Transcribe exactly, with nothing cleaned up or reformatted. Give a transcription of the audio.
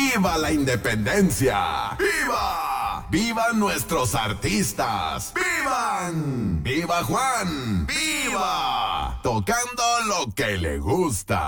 ¡Viva la independencia! ¡Viva! ¡Vivan nuestros artistas! ¡Vivan! ¡Viva Juan! ¡Viva! Tocando lo que le gusta.